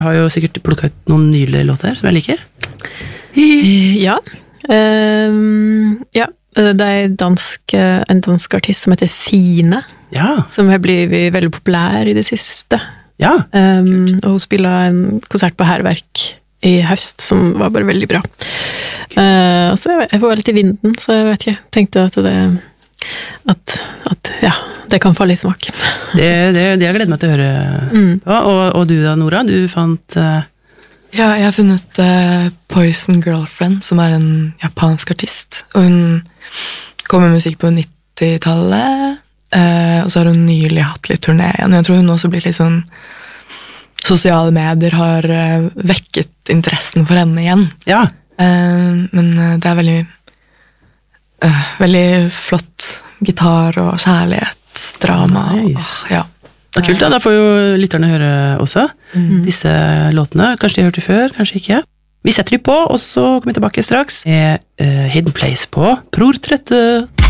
Har jo sikkert plukket ut noen nydelige låter som jeg liker. Ja. Ja. Det er en dansk artist som heter Fine, som har blitt veldig populær i det siste. Ja. Og hun spiller en konsert på Herverk i høst, som var bare veldig bra. Så jeg var litt i vinden, så jeg vet ikke. Tenkte at det kan falle i smak. Det har jeg gledet meg til å høre på. Og du da, Nora? Du fant... Ja, jeg har funnet Poison Girlfriend, som er en japansk artist. Og hun kom med musikk på 90-tallet, og så har hun nylig hatt litt turné igjen. Jeg tror hun også blir litt sånn... Sosiale medier har vekket interessen for henne igjen. Ja. Men det er veldig flott gitar og kjærlighet, drama. Nice. Ja. Det er kult da får jo lytterne høre også disse låtene. Kanskje de har hørt det før, kanskje ikke. Vi setter de på, og så kommer vi tilbake straks med Hidden Place på Pror 30.